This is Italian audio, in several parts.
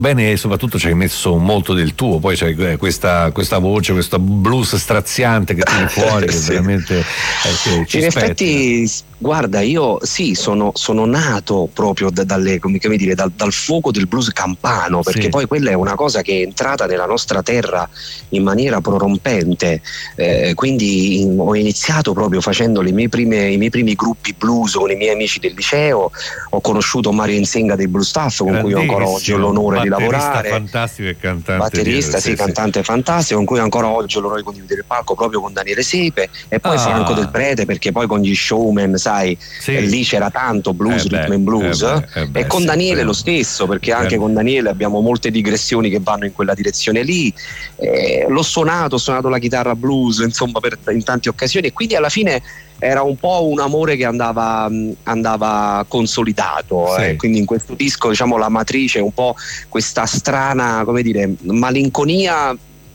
Bene, e soprattutto ci hai messo molto del tuo, poi c'è questa voce, questo blues straziante che tieni fuori, che Sì. veramente ci In spetta. effetti, guarda, io sì, sono nato proprio dal fuoco del blues campano, perché Sì. poi quella è una cosa che è entrata nella nostra terra in maniera prorompente, quindi ho iniziato proprio facendo i miei primi gruppi blues con i miei amici del liceo. Ho conosciuto Mario Insenga dei Blue Staff, con cui ancora oggi ho l'onore di lavorare. Fantastico e cantante. Batterista, sì, cantante fantastico, con cui ancora oggi ho l'onore di condividere il palco proprio con Daniele Sepe, e poi Franco Del Prete, perché poi con gli showman, sai, lì c'era tanto blues, rhythm and blues, e con Daniele lo stesso, perché anche con Daniele abbiamo molte digressioni che vanno in quella direzione lì. Ho suonato la chitarra blues, insomma, in tante occasioni, e quindi alla fine era un po' un amore che andava consolidato, quindi in questo disco, diciamo, la matrice è un po' questa strana, come dire, malinconia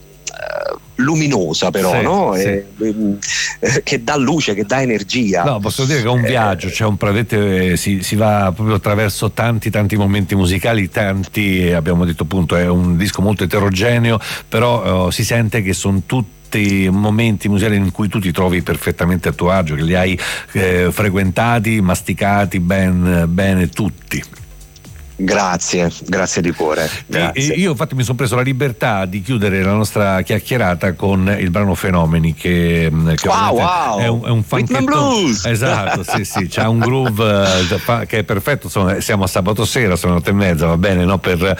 luminosa, però, no? Che dà luce, che dà energia. No, posso dire che è un viaggio, cioè si va proprio attraverso tanti momenti musicali, abbiamo detto appunto, è un disco molto eterogeneo, però si sente che sono tutti momenti musicali in cui tu ti trovi perfettamente a tuo agio, che li hai frequentati, masticati bene tutti. Grazie di cuore. Io infatti mi sono preso la libertà di chiudere la nostra chiacchierata con il brano Fenomeni, che wow. è un funketto blues. Esatto, sì, c'ha un groove che è perfetto. Insomma, siamo a sabato sera, sono 8:30, va bene, no? Per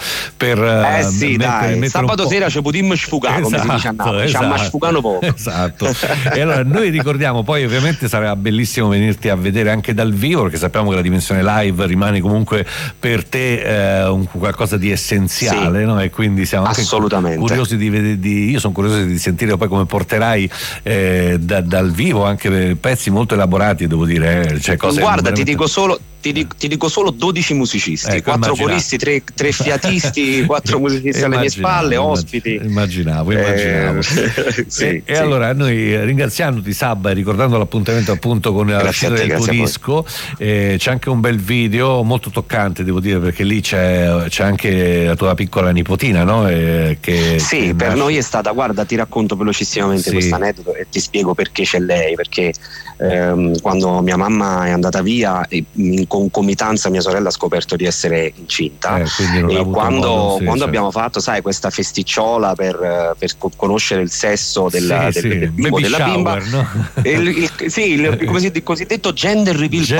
mettere sabato sera ci potremmo sfugare, come si dice a Napoli, ci sfugano poco. Esatto. E allora noi ricordiamo, poi ovviamente sarà bellissimo venirti a vedere anche dal vivo, perché sappiamo che la dimensione live rimane comunque per te qualcosa di essenziale, no? E quindi siamo anche curiosi io sono curioso di sentire poi come porterai dal vivo anche pezzi molto elaborati, devo dire, cioè cose. Guarda, ti dico solo 12 musicisti, 4 coristi, 3 fiatisti, 4 musicisti alle mie spalle, ospiti. Immaginavo. Sì. Allora, noi ringraziandoti, Sabba, e ricordando l'appuntamento appunto con la uscita del tuo disco, c'è anche un bel video molto toccante, devo dire, perché lì c'è anche la tua piccola nipotina, no? Per noi è stata, guarda, ti racconto velocissimamente questo aneddoto e ti spiego perché c'è lei, perché quando mia mamma è andata via, in concomitanza mia sorella ha scoperto di essere incinta, e quando abbiamo fatto, sai, questa festicciola per conoscere il sesso del bimbo, della bimba, no? Il cosiddetto gender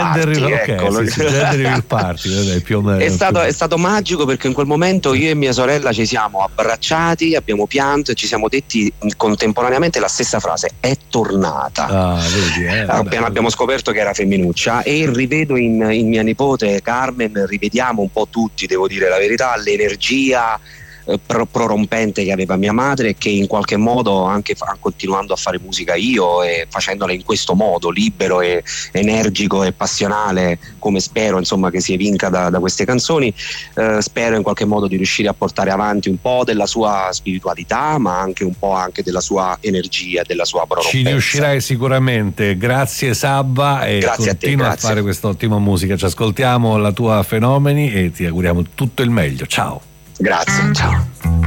reveal party, più o meno. È stato magico, perché in quel momento io e mia sorella ci siamo abbracciati, abbiamo pianto e ci siamo detti contemporaneamente la stessa frase: è tornata. Appena abbiamo scoperto che era femminuccia, e rivedo in mia nipote Carmen, rivediamo un po' tutti, devo dire la verità, l'energia prorompente che aveva mia madre, e che in qualche modo anche continuando a fare musica io, e facendola in questo modo libero e energico e passionale, come spero, insomma, che si evinca da queste canzoni, spero in qualche modo di riuscire a portare avanti un po' della sua spiritualità, ma anche un po' anche della sua energia, della sua prorompenza. Ci riuscirai sicuramente. Grazie Sabba, e continua a fare questa ottima musica. Ci ascoltiamo la tua Fenomeni e ti auguriamo tutto il meglio. Ciao. Grazie, ciao.